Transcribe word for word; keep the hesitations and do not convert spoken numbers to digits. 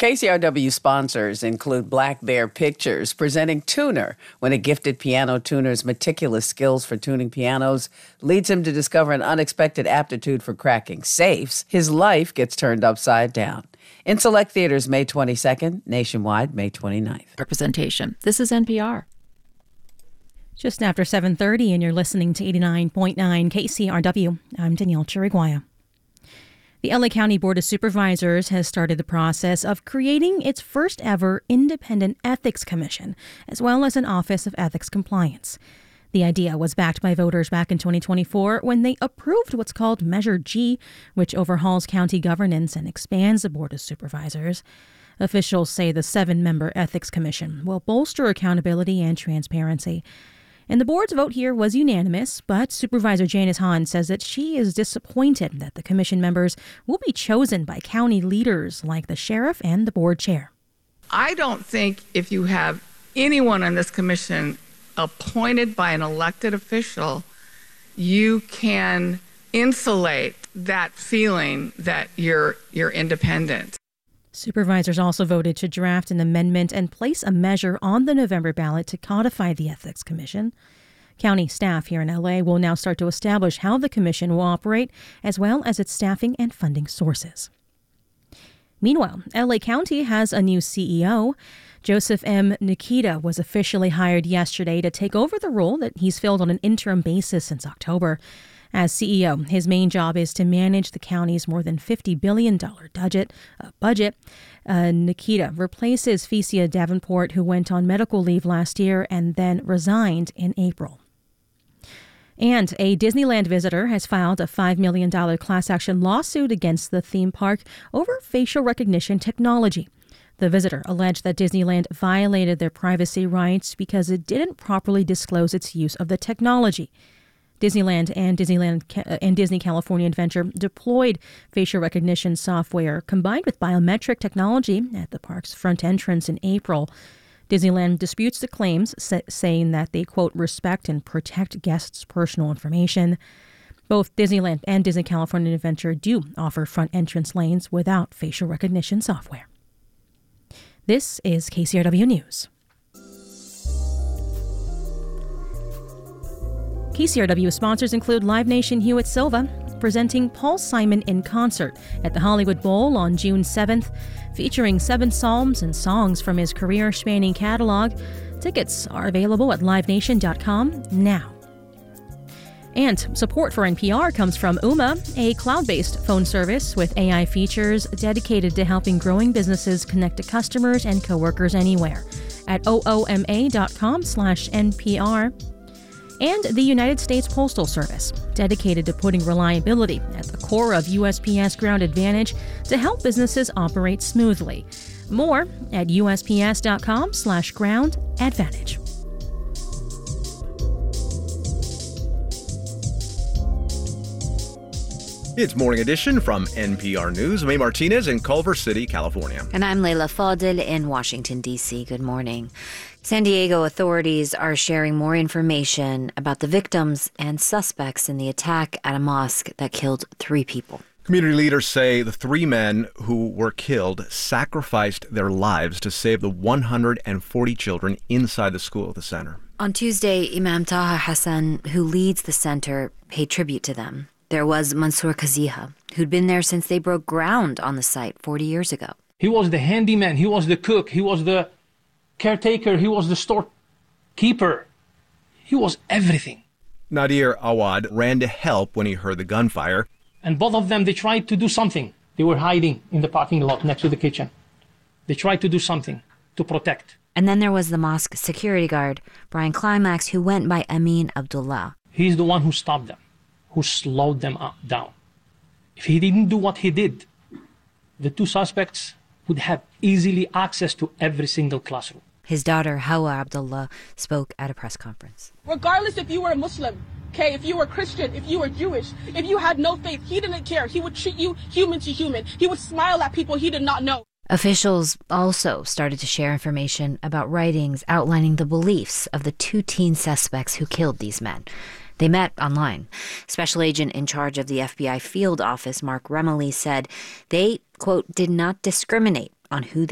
K C R W sponsors include Black Bear Pictures, presenting Tuner, when a gifted piano tuner's meticulous skills for tuning pianos leads him to discover an unexpected aptitude for cracking safes. His life gets turned upside down. In select theaters May twenty-second, nationwide May twenty-ninth. Representation. This is N P R. Just after seven thirty, and you're listening to eighty-nine point nine K C R W. I'm Danielle Chiriguaya. The L A County Board of Supervisors has started the process of creating its first ever independent ethics commission, as well as an Office of Ethics Compliance. The idea was backed by voters back in twenty twenty-four when they approved what's called Measure G, which overhauls county governance and expands the Board of Supervisors. Officials say the seven-member Ethics Commission will bolster accountability and transparency. And the board's vote here was unanimous, but Supervisor Janice Hahn says that she is disappointed that the commission members will be chosen by county leaders like the sheriff and the board chair. I don't think if you have anyone on this commission appointed by an elected official, you can insulate that feeling that you're you're independent. Supervisors also voted to draft an amendment and place a measure on the November ballot to codify the Ethics Commission. County staff here in L A will now start to establish how the commission will operate, as well as its staffing and funding sources. Meanwhile, L A County has a new C E O. Joseph M. Nikita was officially hired yesterday to take over the role that he's filled on an interim basis since October. As C E O, his main job is to manage the county's more than fifty billion dollars budget. Uh, budget. Uh, Nikita replaces Fecia Davenport, who went on medical leave last year and then resigned in April. And a Disneyland visitor has filed a five million dollars class action lawsuit against the theme park over facial recognition technology. The visitor alleged that Disneyland violated their privacy rights because it didn't properly disclose its use of the technology. Disneyland and Disneyland and Disney California Adventure deployed facial recognition software combined with biometric technology at the park's front entrance in April. Disneyland disputes the claims, saying that they, quote, respect and protect guests' personal information. Both Disneyland and Disney California Adventure do offer front entrance lanes without facial recognition software. This is K C R W News. K C R W sponsors include Live Nation Hewitt Silva, presenting Paul Simon in concert at the Hollywood Bowl on June seventh, featuring seven psalms and songs from his career-spanning catalog. Tickets are available at live nation dot com now. And support for N P R comes from Ooma, a cloud-based phone service with A I features dedicated to helping growing businesses connect to customers and coworkers anywhere at ooma dot com slash N P R. And the United States Postal Service, dedicated to putting reliability at the core of U S P S Ground Advantage to help businesses operate smoothly. More at U S P S dot com slash ground advantage. It's Morning Edition from N P R News. I'm A. Martinez in Culver City, California. And I'm Leila Fadel in Washington, D C. Good morning. San Diego authorities are sharing more information about the victims and suspects in the attack at a mosque that killed three people. Community leaders say the three men who were killed sacrificed their lives to save the one hundred forty children inside the school at the center. On Tuesday, Imam Taha Hassan, who leads the center, paid tribute to them. There was Mansour Kaziha, who'd been there since they broke ground on the site forty years ago. He was the handyman, he was the cook, he was the caretaker, he was the storekeeper. He was everything. Nadir Awad ran to help when he heard the gunfire. And both of them, they tried to do something. They were hiding in the parking lot next to the kitchen. They tried to do something to protect. And then there was the mosque security guard, Brian Climax, who went by Amin Abdullah. He's the one who stopped them, who slowed them up, down. If he didn't do what he did, the two suspects would have easily access to every single classroom. His daughter, Hawa Abdullah, spoke at a press conference. Regardless if you were a Muslim, okay, if you were Christian, if you were Jewish, if you had no faith, he didn't care. He would treat you human to human. He would smile at people he did not know. Officials also started to share information about writings outlining the beliefs of the two teen suspects who killed these men. They met online. Special agent in charge of the F B I field office, Mark Remley, said they, quote, did not discriminate on who they